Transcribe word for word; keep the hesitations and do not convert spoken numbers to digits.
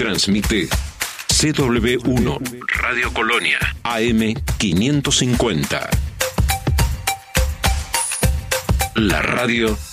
Transmite C W uno, Radio Colonia, A M quinientos cincuenta. La radio